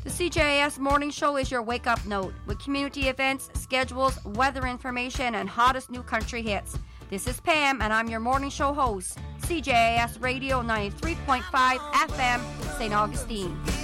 The CJAS Morning Show is your wake-up note with community events, schedules, weather information, and hottest new country hits. This is Pam, and I'm your morning show host, CJAS Radio 93.5 FM, St. Augustine.